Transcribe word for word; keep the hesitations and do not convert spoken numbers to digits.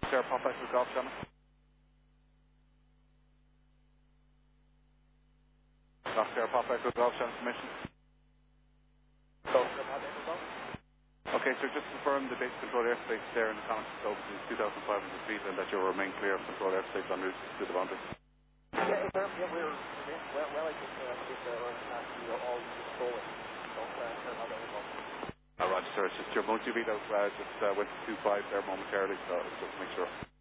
Sierra Papa Echo Golf Channel. Golf Sierra Papa Echo Golf Channel permission. Golf Sierra Papa Echo Golf. Okay, so just confirm the base control airspace there in the Connacht is open to two thousand five hundred feet and that you'll remain clear of control airspace en route to the boundary. Yeah, yeah, we're, yeah, we're yeah, well, well, I think uh, with uh, we're actually all controlling. So, uh, Sierra Papa Echo Golf. All right, sir, it's just your multi-veto uh, just uh, went to two five there momentarily, so just make sure.